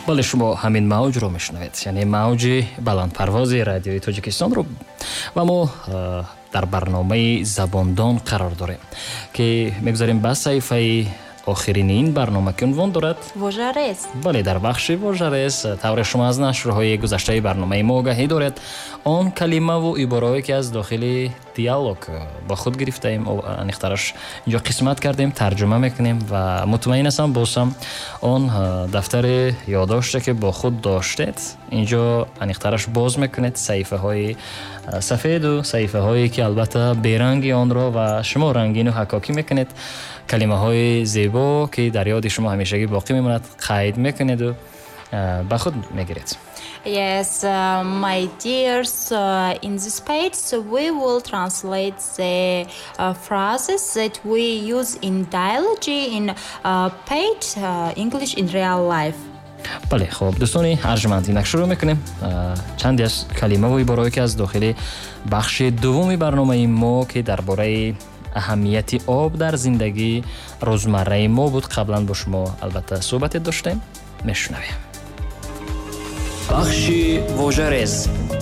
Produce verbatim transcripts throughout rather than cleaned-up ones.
бале шумо ҳамин мавҷро мешунавед, яъне мавҷи баландпарвози радиои Тоҷикистонро ва мо дар барномаи Забондон қарор дорем ки мегузарем ба саҳифаи охирини ин барнома ки унвон дорад Вожарез. бале дар бахши Вожарез тавре шумо аз нашрҳои гузаштаи барномаи мо огаҳӣ доред он калимаву ибораҳое ки аз дохили диалог ба худ гирифтаем анихтараш инҷо қисмат кардем тарҷума мекунем ва мутмаин ҳастам бозам он дафтари ёддоште ки бо худ доштед инҷо анихтараш боз мекунед саҳифаҳои сафеду саҳифаҳое ки албатта беранги онро ва шумо рангину ҳакокӣ мекунед калимаҳои зебо ки дар ёди шумо ҳамешагӣ боқӣ мемонад қайд мекунеду ба худ мегиред. Yes, uh, my dears, uh, in this page so we will translate the uh, phrases that we use in dialogy in uh, page uh, English in real life. бале хоб дӯстони арҷманд инак шурӯъ мекунем чанде аз калимаву ибораҳое ки аз дохили бахши дуввуми барномаи мо ки дар бораи аҳамияти об дар зиндагии рӯзмарраи мо буд қаблан бо шумо албатта суҳбате доштем мешунавем. бахши вожарез.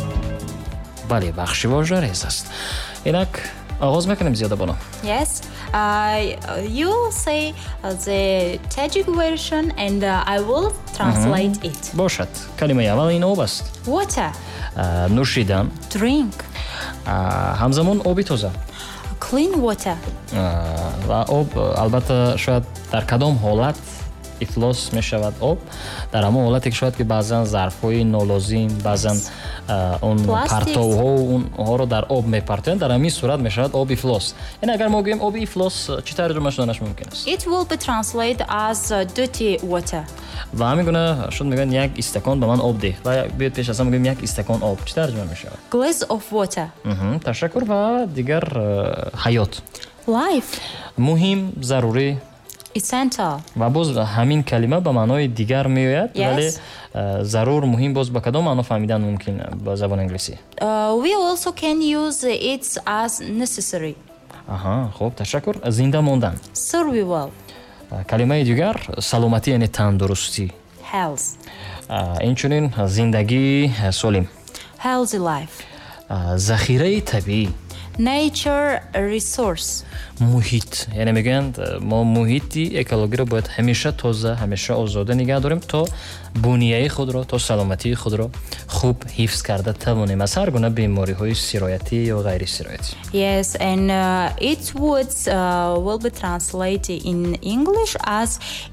бале бахши вожарез аст. инак оғоз мекунем зиёдабоно. Yes, uh, you say uh, the Tajik version and uh, I will translate mm-hmm. it. бошад. калимаи аввал ин об аст. Water. Uh, нӯшидан. Drink. Uh, ҳамзамон оби тоза. Clean water. ва об албатта шояд дар кадом ҳолат ифлос мешавад об дар ҳамон ҳолате ки шояд ки баъзан зарфҳои нолозим баъзан он партовҳо онҳоро дар об мепартоянд дар ҳамин сурат мешавад об ифлос. яъне агар мо гӯем оби ифлос чӣ тарҷумаш донаш мумкин аст? It will be translated as uh, dirty water. ва ҳамин гуна шуд мегӯянд як истакон ба ман об деҳ ва биёед пеш аз ҳама гӯем як истакон об чӣ тарҷума мешавад? Glass of water. мҳ ташаккур ва дигар ҳаёт. Life. муҳим зарурӣ Essential. ва боз ҳамин калима ба маънои дигар меояд Yes. вале зарур муҳим боз ба кадом маъно фаҳмидан мумкин ба забони инглисӣ? Uh, we also can use it as necessary. аҳа хуб ташаккур. зинда мондан. Survival. калимаи дигар саломатӣ яъне тандурустӣ. Health. инчунин зиндагии солим. Healthy life. захираи табиӣ. Nature resource. муҳит яъне мегӯянд мо муҳити экологиро бояд ҳамеша тоза ҳамеша озода нигоҳ дорем то бунияи худро то саломатии худро хуб ҳифз карда тавонем аз ҳар гуна бемориҳои сироятӣ ё ғайрисироятӣ. Yes, and uh, it would uh, will be translated in English as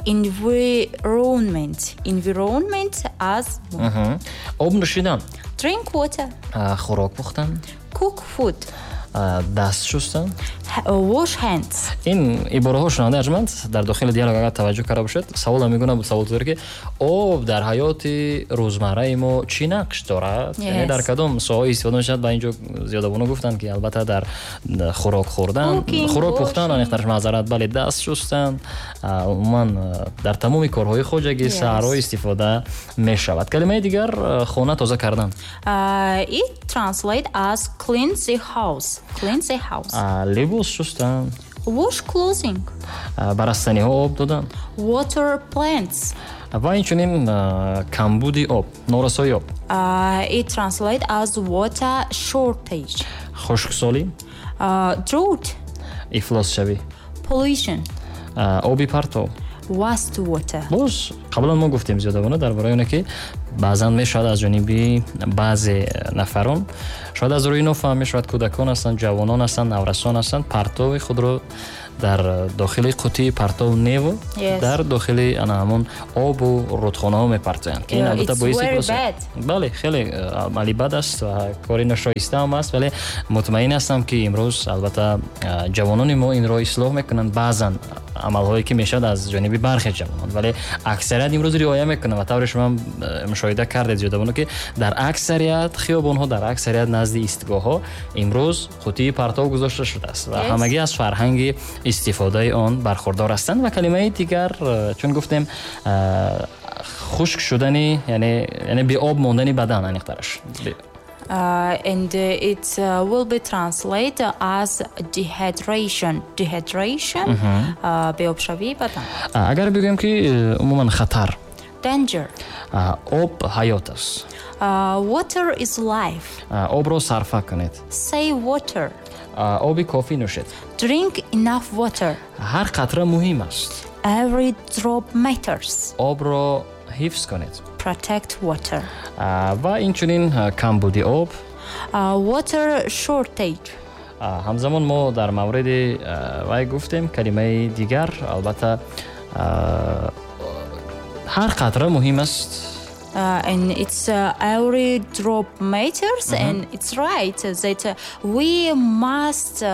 environment. Environment as об нӯшидан. Drink water. хӯрок пухтан. Cook food. даст шустан. Wash hands. ин ибораҳо шунавандаи арҷманд дар дохили диалог агар таваҷҷӯҳ карда бошед савол мегӯна буд савол дор ки об дар ҳаёти рӯзмарраи мо чӣ нақш дорад? яъне дар кадом соҳаи истифода мешавад? ба инҷо зиёдабоно гуфтанд ки албатта дар хӯрок хӯрдан хӯрок пухтан анихтараш маъзарат бале даст шустан умуман дар тамоми корҳои хоҷагӣ саҳро истифода мешавад. калимаи дигар хона тоза кардан. Uh, it translate as clean the house. Clean the house. либос шустан. Wash clothing. ба растаниҳо об додан. Water plants. ва инчунин камбуди об, норасои об. Uh, it translate as water shortage. хушксолӣ. Uh, drought. ифлосшавӣ. Pollution. оби партов. Waste water. боз қаблан мо гуфтем зиёдабона дар бораи оне ки баъзан мешавад аз ҷониби баъзе нафарон шояд аз рӯи нофаҳм мешавад кӯдакон ҳастанд ҷавонон ҳастанд наврасон ҳастанд партови худро дар дохили қутии партов нево yes. дар дохили ана ҳамон обу рудхонаҳо мепартоянд ки ин yeah, албатта боиси бале хеле амали бад аст ва кори ношоиста ҳам аст вале мутмаин ҳастам ки имрӯз албатта ҷавонони мо инро ислоҳ мекунанд баъзан амалҳое ки мешавад аз ҷониби бархе ҷавонон вале аксарият имрӯз риоя мекунанд ва тавре шумо мушоҳида кардед зиёдабоно ки дар аксарият хиёбонҳо дар аксарият назди истгоҳҳо имрӯз қутии партов гузошта шудааст ва yes. ҳамагӣ аз фарҳанги истифодаи он бархурдор ҳастанд ва калимаи дигар чун гуфтем хушк шудани яъне яъне беоб мондани бадан анихтараш. Uh, and uh, it uh, will be translated as dehydration. Dehydration, beobshavi badan. Агар бигӯем ки умуман хатар. danger. А, об ҳаёт аст. Uh, water is life. А, обро сарфа кунед. Say water. А, оби кофӣ нӯшед. Drink enough water. ҳар қатра муҳим аст. Every drop matters. обро ҳифз кунед. Protect water. А, ва инчунин а, камбуди об. Uh, water shortage. А, ҳамзамон мо дар мавриди а, вай гуфтем калимаи дигар албатта а, ҳар қатра муҳим аст. Uh, and it's uh, every drop matters, Mhm. and it's right that uh, we must uh,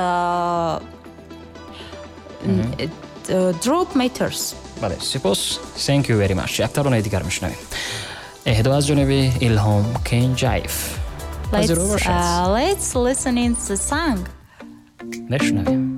n- uh, drop matters. бале сипос. Thank you very much. як таронаи дигар мешунавем. эҳдо аз ҷониби Илҳом Кенҷаев. Let's, Пазиро бошед. uh, let's listen in the song. мешунавем.